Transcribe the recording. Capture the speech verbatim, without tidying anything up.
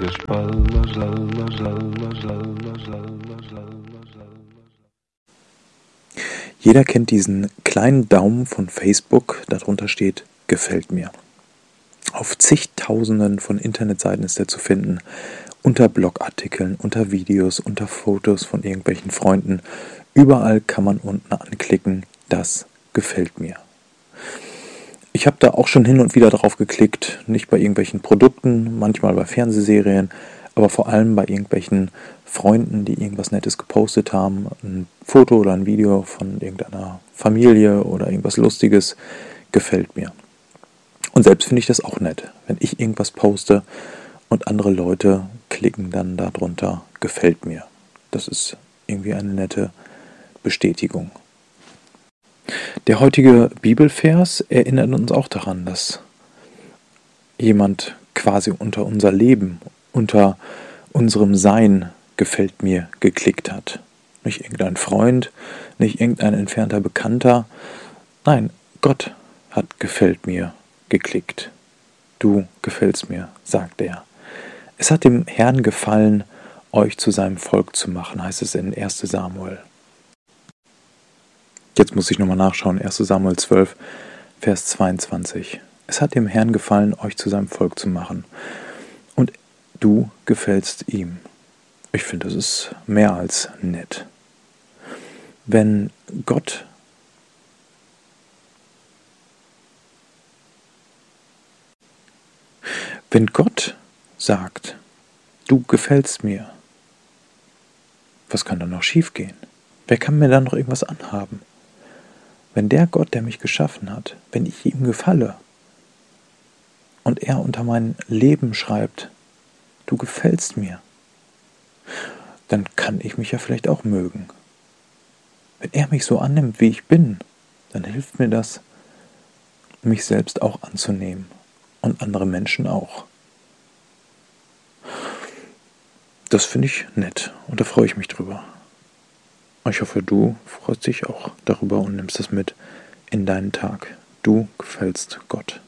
Jeder kennt diesen kleinen Daumen von Facebook, darunter steht "Gefällt mir". Auf zigtausenden von Internetseiten ist er zu finden, unter Blogartikeln, unter Videos, unter Fotos von irgendwelchen Freunden. Überall kann man unten anklicken, das gefällt mir. Ich habe da auch schon hin und wieder drauf geklickt, nicht bei irgendwelchen Produkten, manchmal bei Fernsehserien, aber vor allem bei irgendwelchen Freunden, die irgendwas Nettes gepostet haben, ein Foto oder ein Video von irgendeiner Familie oder irgendwas Lustiges, gefällt mir. Und selbst finde ich das auch nett, wenn ich irgendwas poste und andere Leute klicken dann darunter, gefällt mir. Das ist irgendwie eine nette Bestätigung. Der heutige Bibelvers erinnert uns auch daran, dass jemand quasi unter unser Leben, unter unserem Sein gefällt mir geklickt hat. Nicht irgendein Freund, nicht irgendein entfernter Bekannter. Nein, Gott hat gefällt mir geklickt. Du gefällst mir, sagt er. Es hat dem Herrn gefallen, euch zu seinem Volk zu machen, heißt es in erster Samuel. Jetzt muss ich nochmal nachschauen, erster Samuel zwölf, Vers zweiundzwanzig. Es hat dem Herrn gefallen, euch zu seinem Volk zu machen. Und du gefällst ihm. Ich finde, das ist mehr als nett. Wenn Gott Wenn Gott sagt, du gefällst mir, was kann da noch schiefgehen? Wer kann mir da noch irgendwas anhaben? Wenn der Gott, der mich geschaffen hat, wenn ich ihm gefalle und er unter mein Leben schreibt, du gefällst mir, dann kann ich mich ja vielleicht auch mögen. Wenn er mich so annimmt, wie ich bin, dann hilft mir das, mich selbst auch anzunehmen und andere Menschen auch. Das finde ich nett und da freue ich mich drüber. Ich hoffe, du freust dich auch darüber und nimmst das mit in deinen Tag. Du gefällst Gott.